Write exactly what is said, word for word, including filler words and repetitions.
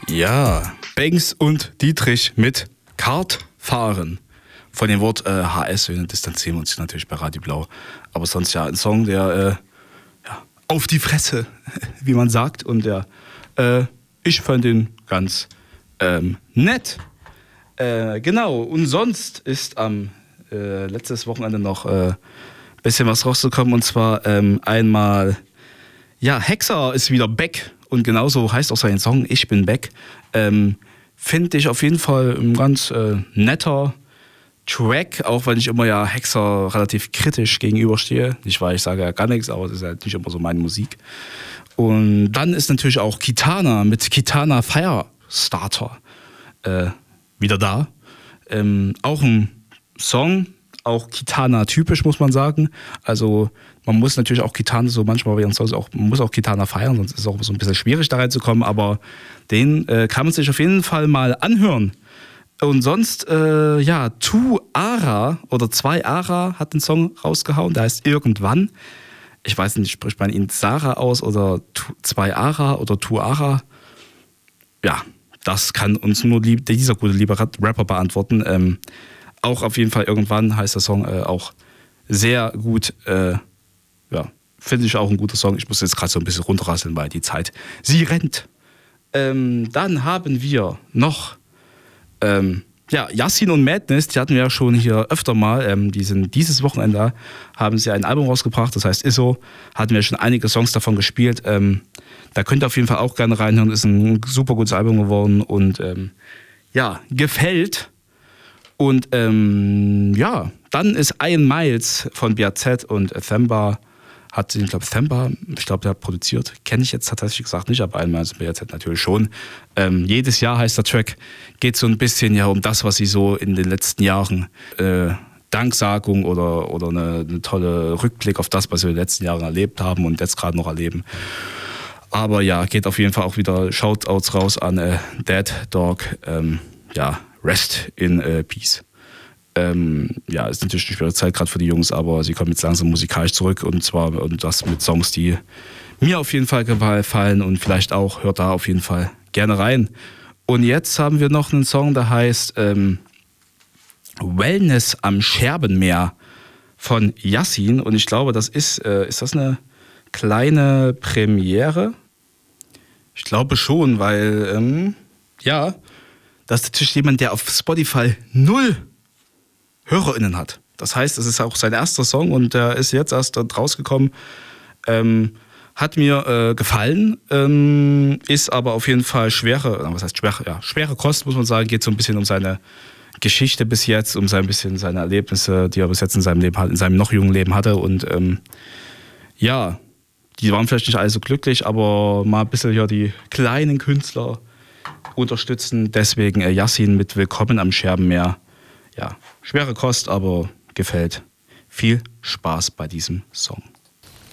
Ja, Banks und Dietrich mit Kartfahren. Von dem Wort äh, H S-Söhne distanzieren wir uns natürlich bei Radio Blau. Aber sonst ja ein Song, der äh, ja, auf die Fresse, wie man sagt. Und der, äh, ich fand den ganz ähm, nett. Äh, genau, und sonst ist am äh, letztes Wochenende noch ein äh, bisschen was rausgekommen. Und zwar ähm, einmal, ja, Hexer ist wieder back. Und genauso heißt auch sein Song Ich bin back. Ähm, Finde ich auf jeden Fall ein ganz äh, netter Track, auch wenn ich immer ja Hexer relativ kritisch gegenüberstehe. Nicht, weil ich sage ja gar nichts, aber das ist halt nicht immer so meine Musik. Und dann ist natürlich auch Kitana mit Kitana Firestarter äh, wieder da. Ähm, auch ein Song, auch Kitana-typisch, muss man sagen. Also man muss natürlich auch Kitana so manchmal bei ihren Songs auch, man muss auch Kitana feiern, sonst ist es auch so ein bisschen schwierig da reinzukommen, aber den äh, kann man sich auf jeden Fall mal anhören. Und sonst, äh, ja, Tu Ara oder Zwei Ara hat einen Song rausgehauen, der heißt Irgendwann. Ich weiß nicht, spricht man ihn Sarah aus oder tu, Zwei Ara oder Tu Ara? Ja, das kann uns nur lieb, dieser gute liebe Rapper beantworten. Ähm, auch auf jeden Fall Irgendwann heißt der Song äh, auch sehr gut. Äh, ja, finde ich auch ein guter Song. Ich muss jetzt gerade so ein bisschen runterrasseln, weil die Zeit, sie rennt. Ähm, dann haben wir noch ähm, ja, Yassin und Madness, die hatten wir ja schon hier öfter mal. Ähm, die sind dieses Wochenende, haben sie ein Album rausgebracht, das heißt Isso. Hatten wir schon einige Songs davon gespielt. Ähm, da könnt ihr auf jeden Fall auch gerne reinhören. Ist ein super gutes Album geworden und ähm, ja, gefällt. Und ähm, ja, dann ist Ian Miles von B A Z und Themba hat sie, ich glaube, Themba, ich glaube, der hat produziert. Kenne ich jetzt tatsächlich gesagt nicht, aber Ian Miles und B A Z natürlich schon. Ähm, jedes Jahr heißt der Track, geht so ein bisschen ja um das, was sie so in den letzten Jahren äh, Danksagung oder, oder eine, eine tolle Rückblick auf das, was wir in den letzten Jahren erlebt haben und jetzt gerade noch erleben. Aber ja, geht auf jeden Fall auch wieder Shoutouts raus an äh, Dead Dog. Ähm, ja, Rest in äh, Peace. Ähm, ja, ist natürlich eine schwere Zeit gerade für die Jungs, aber sie kommen jetzt langsam musikalisch zurück und zwar und das mit Songs, die mir auf jeden Fall gefallen und vielleicht auch, hört da auf jeden Fall gerne rein. Und jetzt haben wir noch einen Song, der heißt ähm, Wellness am Scherbenmeer von Yassin und ich glaube, das ist, äh, ist das eine kleine Premiere? Ich glaube schon, weil ähm, ja, das ist natürlich jemand, der auf Spotify null HörerInnen hat. Das heißt, es ist auch sein erster Song und der ist jetzt erst rausgekommen. Ähm, hat mir äh, gefallen, ähm, ist aber auf jeden Fall schwere, was heißt schwere, ja, schwere Kost, muss man sagen. Geht so ein bisschen um seine Geschichte bis jetzt, um sein bisschen seine Erlebnisse, die er bis jetzt in seinem Leben, in seinem noch jungen Leben hatte. Und ähm, ja, die waren vielleicht nicht alle so glücklich, aber mal ein bisschen hier die kleinen Künstler unterstützen. Deswegen äh, Yassin mit Willkommen am Scherbenmeer. Ja, schwere Kost, aber gefällt. Viel Spaß bei diesem Song.